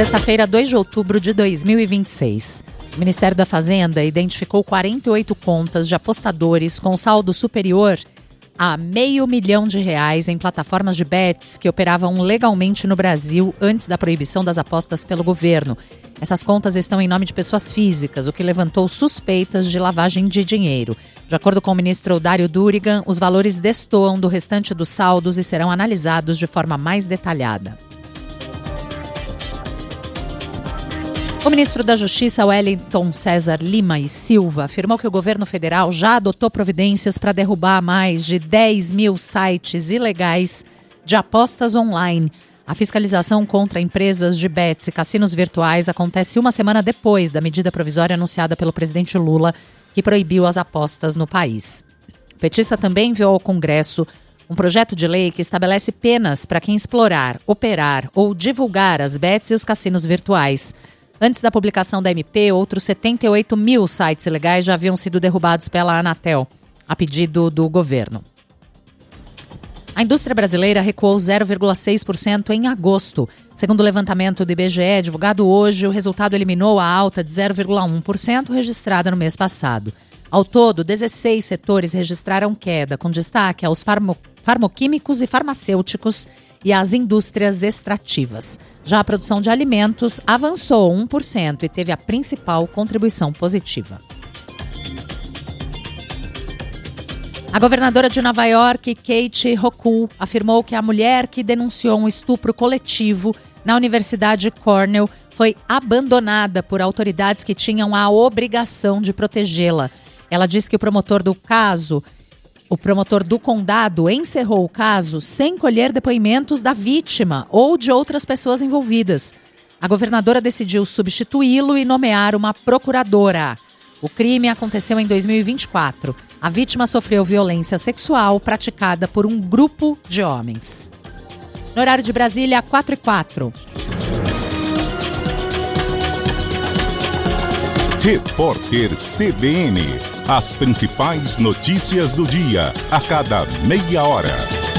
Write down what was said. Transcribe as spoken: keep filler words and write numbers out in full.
Sexta-feira, dois de outubro de dois mil e vinte e seis. O Ministério da Fazenda identificou quarenta e oito contas de apostadores com saldo superior a meio milhão de reais em plataformas de bets que operavam legalmente no Brasil antes da proibição das apostas pelo governo. Essas contas estão em nome de pessoas físicas, o que levantou suspeitas de lavagem de dinheiro. De acordo com o ministro Dário Durigan, os valores destoam do restante dos saldos e serão analisados de forma mais detalhada. O ministro da Justiça, Wellington César Lima e Silva, afirmou que o governo federal já adotou providências para derrubar mais de dez mil sites ilegais de apostas online. A fiscalização contra empresas de bets e cassinos virtuais acontece uma semana depois da medida provisória anunciada pelo presidente Lula, que proibiu as apostas no país. O petista também enviou ao Congresso um projeto de lei que estabelece penas para quem explorar, operar ou divulgar as bets e os cassinos virtuais. Antes da publicação da M P, outros setenta e oito mil sites ilegais já haviam sido derrubados pela Anatel, a pedido do governo. A indústria brasileira recuou zero vírgula seis por cento em agosto. Segundo o levantamento do I B G E, divulgado hoje, o resultado eliminou a alta de zero vírgula um por cento registrada no mês passado. Ao todo, dezesseis setores registraram queda, com destaque aos farmo- farmoquímicos e farmacêuticos e às indústrias extrativas. Já a produção de alimentos avançou um por cento e teve a principal contribuição positiva. A governadora de Nova York, Kate Hochul, afirmou que a mulher que denunciou um estupro coletivo na Universidade Cornell foi abandonada por autoridades que tinham a obrigação de protegê-la. Ela disse que o promotor do caso... O promotor do condado encerrou o caso sem colher depoimentos da vítima ou de outras pessoas envolvidas. A governadora decidiu substituí-lo e nomear uma procuradora. O crime aconteceu em dois mil e vinte e quatro. A vítima sofreu violência sexual praticada por um grupo de homens. No horário de Brasília, quatro e quatro. Repórter C B N. As principais notícias do dia, a cada meia hora.